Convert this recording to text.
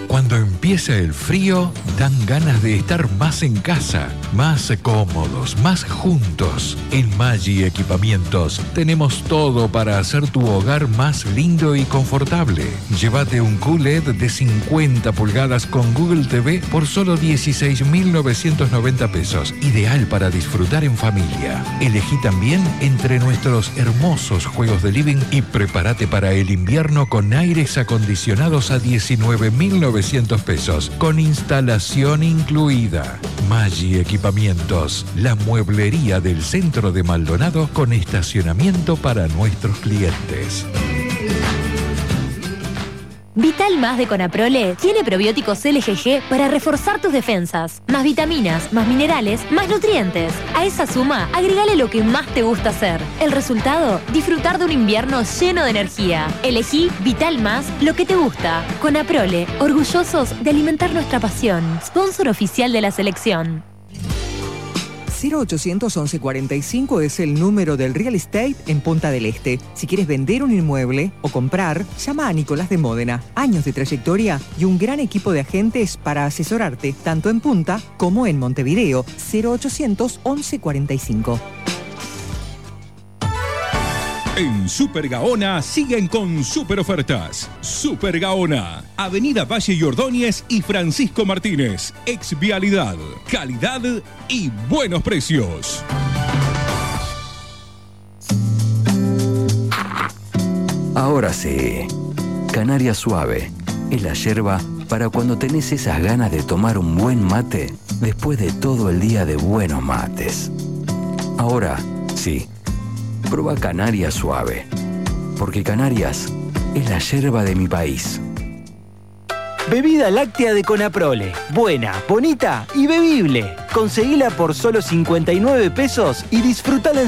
Cuando empieza el frío, dan ganas de estar más en casa, más cómodos, más juntos. En Maggi Equipamientos tenemos todo para hacer tu hogar más lindo y confortable. Llévate un QLED de 50 pulgadas con Google TV por solo 16.990 pesos. Ideal para disfrutar en familia. Elegí también entre nuestros hermosos juegos de living y prepárate para el invierno con aires acondicionados a 19.900 pesos, con instalación incluida. Maggi Equipamientos, la mueblería del centro de Maldonado con estacionamiento para nuestros clientes. Vital Más de Conaprole tiene probióticos LGG para reforzar tus defensas. Más vitaminas, más minerales, más nutrientes. A esa suma, agregale lo que más te gusta hacer. El resultado, disfrutar de un invierno lleno de energía. Elegí Vital Más, lo que te gusta. Conaprole, orgullosos de alimentar nuestra pasión. Sponsor oficial de la selección. 0800 1145 es el número del real estate en Punta del Este. Si quieres vender un inmueble o comprar, llama a Nicolás de Módena. Años de trayectoria y un gran equipo de agentes para asesorarte, tanto en Punta como en Montevideo. 0800 1145. En Super Gaona siguen con super ofertas. Super Gaona, Avenida Valle y Ordóñez y Francisco Martínez. Exvialidad, calidad y buenos precios. Ahora sí, Canaria Suave es la yerba para cuando tenés esas ganas de tomar un buen mate después de todo el día de buenos mates. Ahora sí. Proba Canarias Suave, porque Canarias es la yerba de mi país. Bebida láctea de Conaprole. Buena, bonita y bebible. Conseguila por solo 59 pesos y disfrutala en